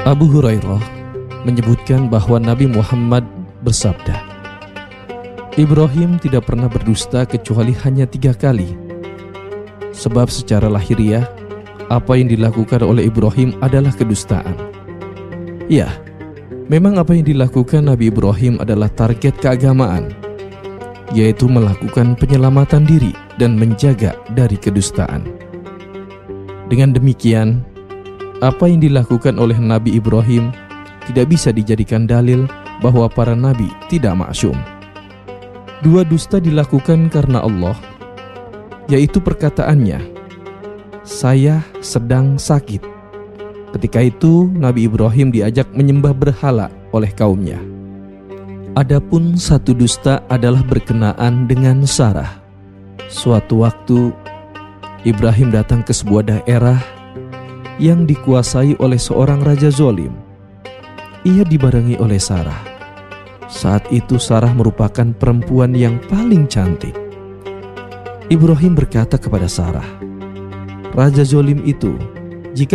Abu Hurairah menyebutkan bahwa Nabi Muhammad bersabda, Ibrahim tidak pernah berdusta kecuali hanya 3 kali. Sebab secara lahiriah, apa yang dilakukan oleh Ibrahim adalah kedustaan. Ya, memang apa yang dilakukan Nabi Ibrahim adalah target keagamaan, yaitu melakukan penyelamatan diri dan menjaga dari kedustaan. Dengan demikian, apa yang dilakukan oleh Nabi Ibrahim tidak bisa dijadikan dalil bahwa para nabi tidak maksum. 2 dusta dilakukan karena Allah, yaitu perkataannya, "Saya sedang sakit." Ketika itu Nabi Ibrahim diajak menyembah berhala oleh kaumnya. Adapun 1 dusta adalah berkenaan dengan Sarah. Suatu waktu Ibrahim datang ke sebuah daerah yang dikuasai oleh seorang raja zalim. Ia dibarengi oleh Sarah. Saat itu Sarah merupakan perempuan yang paling cantik. Ibrahim berkata kepada Sarah, "Raja zalim itu